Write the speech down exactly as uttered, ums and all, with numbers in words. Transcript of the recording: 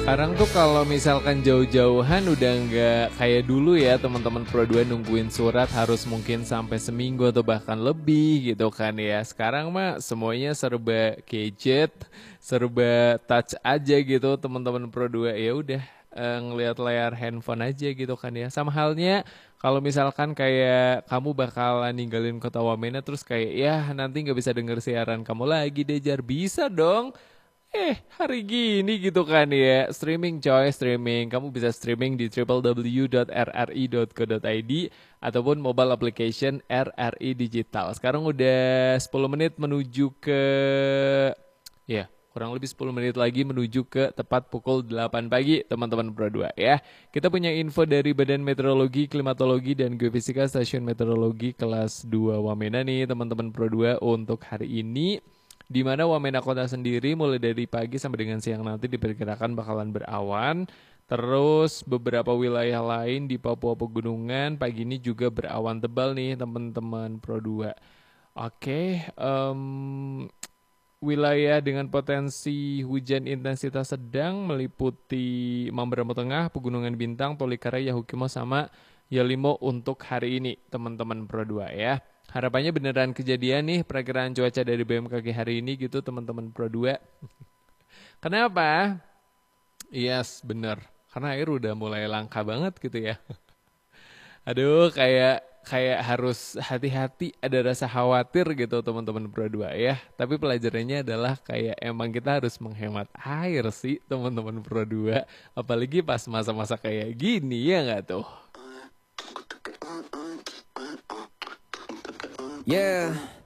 Sekarang tuh kalau misalkan jauh-jauhan udah nggak kayak dulu ya teman-teman Pro dua nungguin surat harus mungkin sampai seminggu atau bahkan lebih gitu kan ya. Sekarang mah semuanya serba gadget, serba touch aja gitu teman-teman Pro dua ya udah eh, ngelihat layar handphone aja gitu kan ya. Sama halnya kalau misalkan kayak kamu bakalan ninggalin kota Wamena terus kayak ya nanti nggak bisa denger siaran kamu lagi deh Jar bisa dong. Eh, hari gini gitu kan ya. Streaming coy, streaming. Kamu bisa streaming di w w w dot r r i dot co dot i d ataupun mobile application R R I Digital. Sekarang udah sepuluh menit menuju ke ya, kurang lebih sepuluh menit lagi menuju ke tepat pukul delapan pagi, teman-teman Pro dua ya. Kita punya info dari Badan Meteorologi, Klimatologi dan Geofisika Stasiun Meteorologi kelas dua Wamena nih, teman-teman Pro dua untuk hari ini. Di mana Wamena Kota sendiri mulai dari pagi sampai dengan siang nanti diperkirakan bakalan berawan. Terus beberapa wilayah lain di Papua Pegunungan pagi ini juga berawan tebal nih teman-teman Pro dua. Oke, em, wilayah dengan potensi hujan intensitas sedang meliputi Mamberamo Tengah, Pegunungan Bintang, Tolikara, Yahukimo, sama Yalimo untuk hari ini teman-teman Pro dua ya. Harapannya beneran kejadian nih perakiraan cuaca dari B M K G hari ini gitu teman-teman Pro dua. Kenapa? Yes, bener. Karena air udah mulai langka banget gitu ya. Aduh, kayak kayak harus hati-hati, ada rasa khawatir gitu teman-teman Pro dua ya. Tapi pelajarannya adalah kayak emang kita harus menghemat air sih teman-teman Pro dua. Apalagi pas masa-masa kayak gini ya nggak tuh? Yeah.